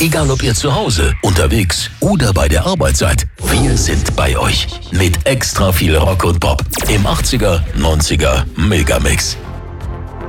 Egal ob ihr zu Hause, unterwegs oder bei der Arbeit seid, wir sind bei euch. Mit extra viel Rock und Pop im 80er, 90er Megamix.